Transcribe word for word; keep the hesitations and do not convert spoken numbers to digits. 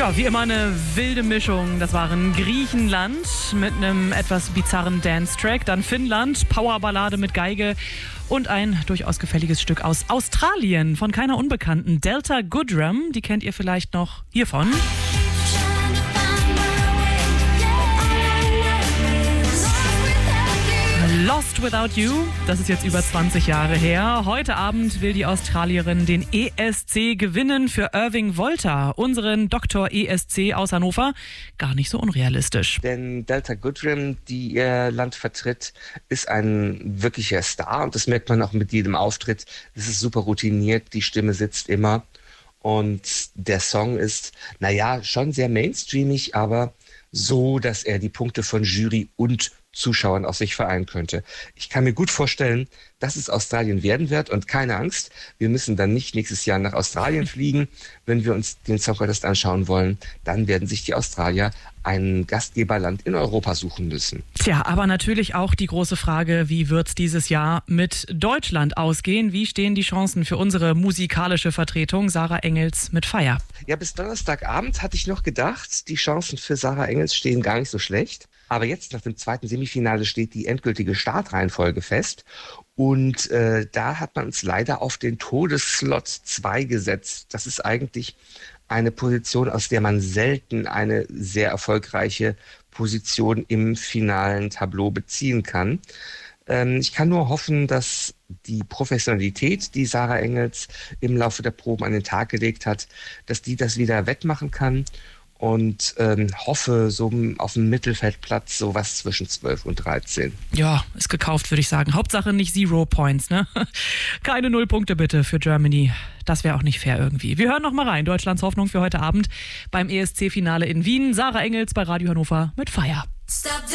Ja, wie immer eine wilde Mischung. Das waren Griechenland mit einem etwas bizarren Dance-Track, dann Finnland, Powerballade mit Geige und ein durchaus gefälliges Stück aus Australien von keiner Unbekannten. Delta Goodrem, die kennt ihr vielleicht noch hiervon. Lost Without You, das ist jetzt über zwanzig Jahre her. Heute Abend will die Australierin den E S C gewinnen für Irving Volta, unseren Doktor E S C aus Hannover. Gar nicht so unrealistisch. Denn Delta Goodrem, die ihr Land vertritt, ist ein wirklicher Star und das merkt man auch mit jedem Auftritt. Es ist super routiniert, die Stimme sitzt immer und der Song ist, naja, schon sehr mainstreamig, aber so, dass er die Punkte von Jury und Zuschauern aus sich vereinen könnte. Ich kann mir gut vorstellen, dass es Australien werden wird und keine Angst, wir müssen dann nicht nächstes Jahr nach Australien fliegen. Wenn wir uns den Song Contest anschauen wollen, dann werden sich die Australier ein Gastgeberland in Europa suchen müssen. Tja, aber natürlich auch die große Frage, wie wird's dieses Jahr mit Deutschland ausgehen? Wie stehen die Chancen für unsere musikalische Vertretung? Sarah Engels mit Feier. Ja, bis Donnerstagabend hatte ich noch gedacht, die Chancen für Sarah Engels stehen gar nicht so schlecht. Aber jetzt nach dem zweiten Semifinale steht die endgültige Startreihenfolge fest. Und äh, da hat man uns leider auf den Todesslot zwei gesetzt. Das ist eigentlich eine Position, aus der man selten eine sehr erfolgreiche Position im finalen Tableau beziehen kann. Ähm, ich kann nur hoffen, dass die Professionalität, die Sarah Engels im Laufe der Proben an den Tag gelegt hat, dass die das wieder wettmachen kann. Und ähm, hoffe so auf dem Mittelfeldplatz sowas zwischen zwölf und dreizehn. Ja, ist gekauft, würde ich sagen. Hauptsache nicht Zero Points, ne? Keine Nullpunkte bitte für Germany. Das wäre auch nicht fair irgendwie. Wir hören noch mal rein. Deutschlands Hoffnung für heute Abend beim E S C-Finale in Wien. Sarah Engels bei Radio Hannover mit Feier. Stop